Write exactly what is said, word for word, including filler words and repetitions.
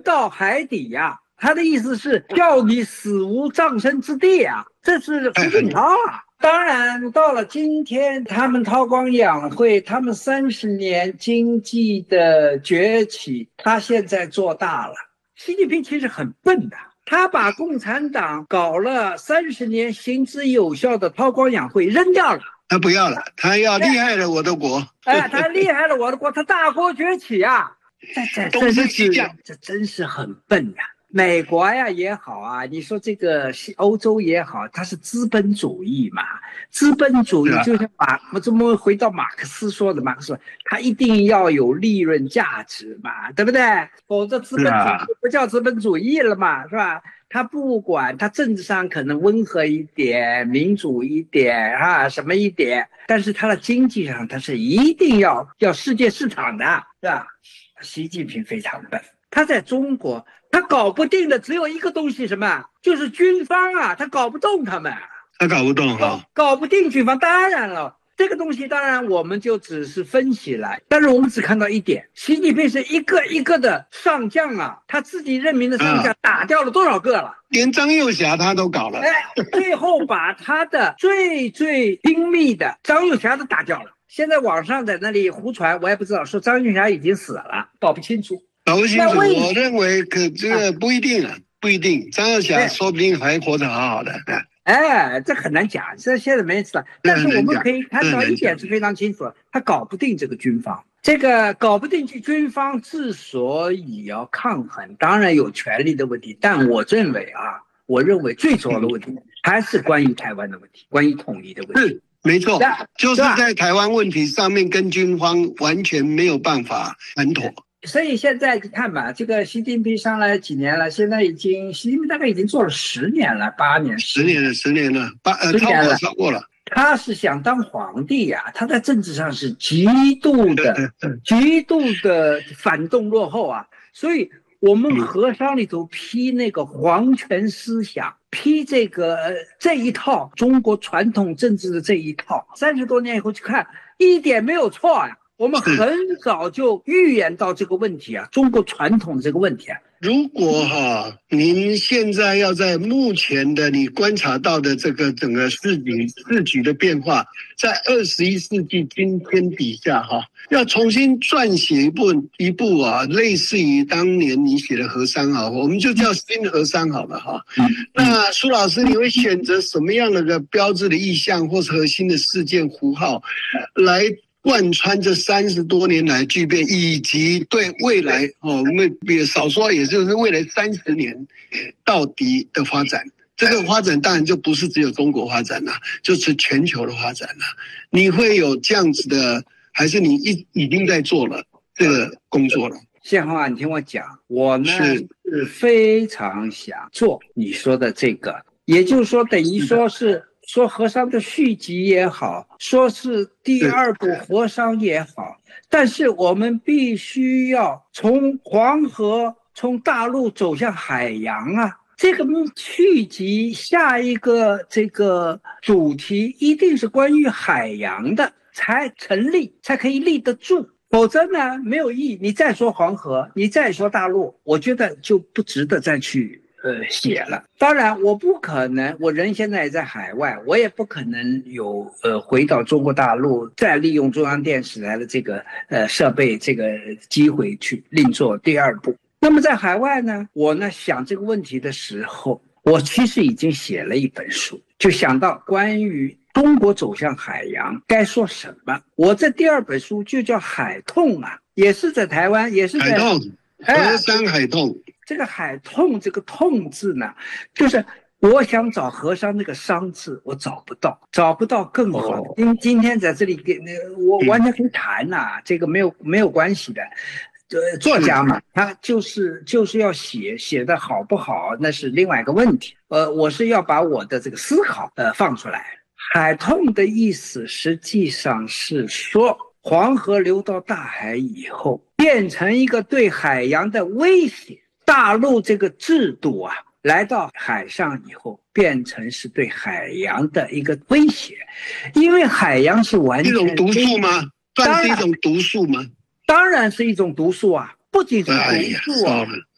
到海底呀、啊，他的意思是叫你死无葬身之地啊，这是胡锦涛啊。当然，到了今天，他们韬光养晦，他们三十年经济的崛起，他现在做大了。习近平其实很笨的，他把共产党搞了三十年行之有效的韬光养晦扔掉了。 他不要了，他要厉害了我的国。 哎，他厉害了我的国，他大国崛起啊！这这东升西降， 这真是很笨呀、啊。美国呀也好啊，你说这个欧洲也好，它是资本主义嘛，资本主义就像马，我怎么回到马克思说的？马克思说，它一定要有利润价值嘛，对不对？否则资本主义不叫资本主义了嘛，是吧？他不管他政治上可能温和一点、民主一点啊，什么一点，但是他的经济上他是一定要要世界市场的，是吧？习近平非常笨，他在中国他搞不定的只有一个东西，什么？就是军方啊，他搞不动他们， 他搞不动哈， 搞不定军方。当然了。这个东西当然我们就只是分析了，但是我们只看到一点，习近平是一个一个的上将啊，他自己任命的上将打掉了多少个了？ 连张幼霞他都搞了， 哎，最后把他的最最精密的张幼霞都打掉了。现在网上在那里胡传，我也不知道，说张幼霞已经死了，搞不清楚。 搞不清楚，我认为可这个不一定啊，不一定，张幼霞说不定还活得好好的。 哎，这很难讲，这现在没人知道。但是我们可以看到一点是非常清楚的，他搞不定这个军方。这个搞不定军方之所以要抗衡，当然有权力的问题，但我认为啊，我认为最主要的问题还是关于台湾的问题，关于统一的问题。 是，没错，就是在台湾问题上面跟军方完全没有办法谈妥。 所以现在你看吧，这个习近平上来几年了？现在已经习近平大概已经做了十年了，八年， 十年了，十年了，八呃，超过超过了。 他是想当皇帝呀、啊，他在政治上是极度的、极度的反动落后啊。所以我们和商里头批那个皇权思想，批这个、呃、这一套中国传统政治的这一套，三十多年以后去看，一点没有错呀、啊。我们很早就预言到这个问题啊，中国传统的这个问题啊。 如果哈，您现在要在目前的你观察到的这个整个市局市局的变化，在二十一世纪今天底下哈，要重新撰写一部一部啊，类似于当年你写的和商啊，我们就叫新和商好了哈。那苏老师，你会选择什么样的个标志的意象，或是核心的事件符号来贯穿这三十多年来巨变，以及对未来哦，我们也少说，也就是未来三十年到底的发展。这个发展当然就不是只有中国发展了，就是全球的发展了。你会有这样子的，还是你已已经在做了这个工作了？ 宪宏啊，你听我讲，我呢是非常想做你说的这个，也就是说，等于说是。说和商的续集也好，说是第二部和商也好，但是我们必须要从黄河、从大陆走向海洋啊。这个续集下一个这个主题一定是关于海洋的，才成立，才可以立得住。否则呢，没有意义。你再说黄河，你再说大陆，我觉得就不值得再去。呃，写了。当然，我不可能，我人现在也在海外，我也不可能有呃回到中国大陆，再利用中央电视台的这个呃设备这个机会去另做第二部。那么在海外呢，我呢想这个问题的时候，我其实已经写了一本书，就想到关于中国走向海洋该说什么。我这第二本书就叫《海痛》啊，也是在台湾，也是在海痛，和商海痛。 这个海痛这个痛字呢，就是我想找和商那个商字，我找不到，找不到更好的。今今天在这里给我完全可以谈呐、啊，这个没有没有关系的。呃，作家嘛，他就是就是要写写的好不好，那是另外一个问题。呃，我是要把我的这个思考呃放出来。海痛的意思实际上是说，黄河流到大海以后，变成一个对海洋的威胁。大陆这个制度啊，来到海上以后，变成是对海洋的一个威胁，因为海洋是完全一种毒素吗？算是一种毒素吗？ 当然是一种毒素啊，不仅是毒素啊，